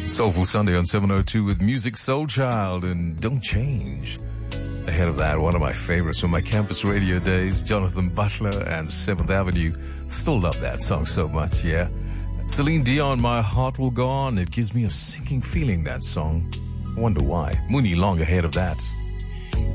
Soulful Sunday on 702 with Music Soul Child and Don't Change. Ahead of that, one of my favorites from my campus radio days, Jonathan Butler and 7th Avenue. Still love that song so much, yeah. Celine Dion, My Heart Will Go On. It gives me a sinking feeling, that song. I wonder why. Mooney Long ahead of that.